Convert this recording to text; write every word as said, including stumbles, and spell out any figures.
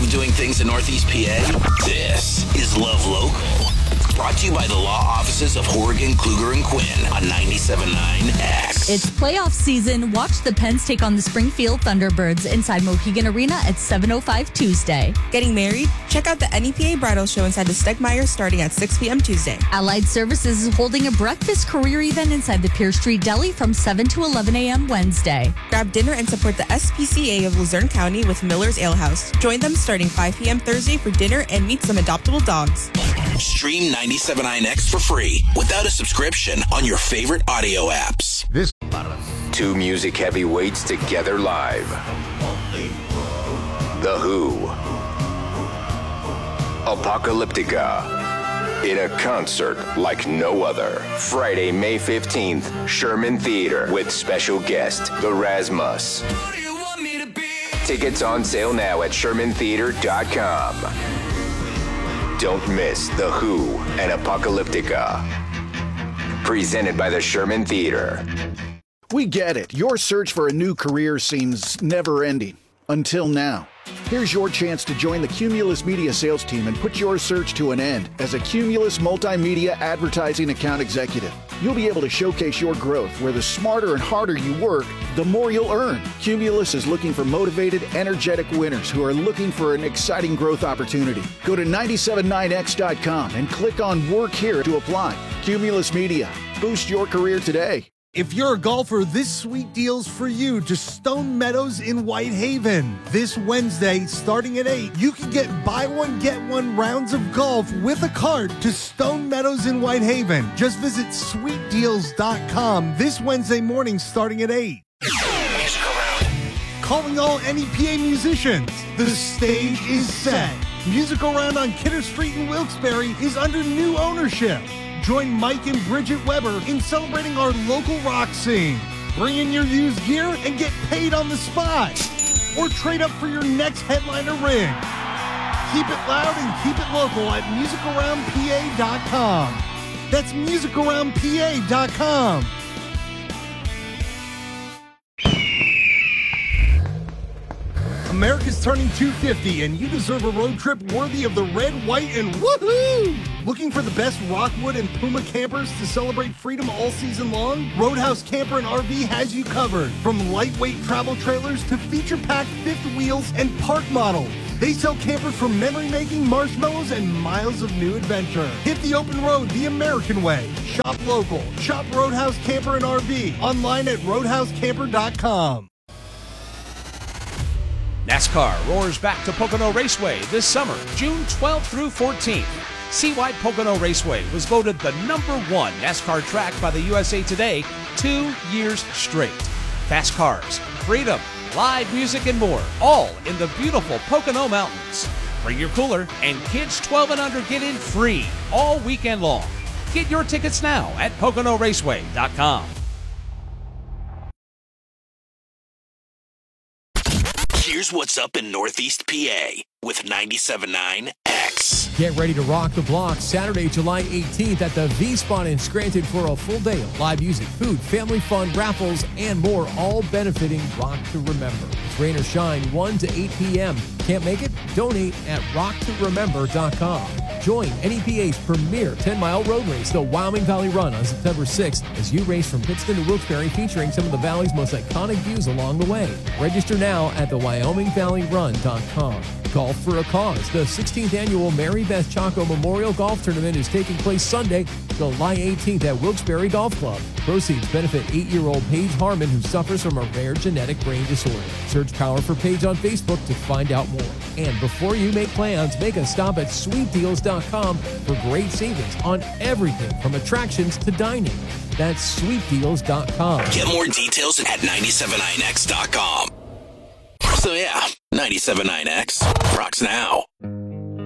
Love doing things in Northeast P A? This is Love Local. Brought to you by the law offices of Horrigan, Kluger, and Quinn on ninety-seven point nine X. It's playoff season. Watch the Pens take on the Springfield Thunderbirds inside Mohegan Arena at seven oh five Tuesday. Getting married? Check out the N E P A Bridal Show inside the Stegmeyer starting at six p.m. Tuesday. Allied Services is holding a breakfast career event inside the Pierce Street Deli from seven to eleven a.m. Wednesday. Grab dinner and support the S P C A of Luzerne County with Miller's Ale House. Join them starting five p.m. Thursday for dinner and meet some adoptable dogs. Stream ninety-seven point nine X for free without a subscription on your favorite audio apps. This Two music heavyweights together live. The Who. Apocalyptica. In a concert like no other. Friday, May fifteenth, Sherman Theater with special guest, The Rasmus. Tickets on sale now at sherman theater dot com. Don't miss The Who and Apocalyptica. Presented by the Sherman Theater. We get it. Your search for a new career seems never-ending. Until now. Here's your chance to join the Cumulus Media sales team and put your search to an end as a Cumulus Multimedia Advertising Account Executive. You'll be able to showcase your growth where the smarter and harder you work, the more you'll earn. Cumulus is looking for motivated, energetic winners who are looking for an exciting growth opportunity. Go to ninety-seven point nine X dot com and click on Work Here to apply. Cumulus Media. Boost your career today. If you're a golfer, this sweet deal's for you to Stone Meadows in Whitehaven. This Wednesday, starting at eight, you can get buy one, get one rounds of golf with a cart to Stone Meadows in Whitehaven. Just visit sweet deals dot com this Wednesday morning starting at eight. Music Around. Calling all N E P A musicians. The stage is set. Music Around on Kidder Street in Wilkes-Barre is under new ownership. Join Mike and Bridget Weber in celebrating our local rock scene. Bring in your used gear and get paid on the spot. Or trade up for your next headliner ring. Keep it loud and keep it local at music around p a dot com. That's music around p a dot com. America's turning two fifty, and you deserve a road trip worthy of the red, white, and woohoo! Looking for the best Rockwood and Puma campers to celebrate freedom all season long? Roadhouse Camper and R V has you covered. From lightweight travel trailers to feature-packed fifth wheels and park models. They sell campers for memory-making, marshmallows, and miles of new adventure. Hit the open road the American way. Shop local. Shop Roadhouse Camper and R V. Online at roadhouse camper dot com. NASCAR roars back to Pocono Raceway this summer, June twelfth through fourteenth. See why Pocono Raceway was voted the number one NASCAR track by the U S A Today two years straight. Fast cars, freedom, live music, and more, all in the beautiful Pocono Mountains. Bring your cooler, and kids twelve and under get in free all weekend long. Get your tickets now at pocono raceway dot com. Here's what's up in Northeast P A with ninety-seven point nine X. Get ready to rock the block Saturday, July eighteenth at the V-Spot in Scranton for a full day of live music, food, family fun, raffles, and more, all benefiting Rock to Remember. It's rain or shine, one to eight p.m. Can't make it? Donate at rock to remember dot com. Join N E P A's premier ten-mile road race, the Wyoming Valley Run, on September sixth as you race from Pittston to Wilkes-Barre, featuring some of the Valley's most iconic views along the way. Register now at the wyoming valley run dot com. Golf for a Cause. The sixteenth annual Mary Beth Chaco Memorial Golf Tournament is taking place Sunday, July eighteenth at Wilkes-Barre Golf Club. Proceeds benefit eight-year-old Paige Harmon, who suffers from a rare genetic brain disorder. Search Power for Paige on Facebook to find out more. And before you make plans, make a stop at sweet deals dot com for great savings on everything from attractions to dining. That's sweet deals dot com. Get more details at ninety-seven point nine X dot com. So yeah, ninety-seven point nine X rocks now.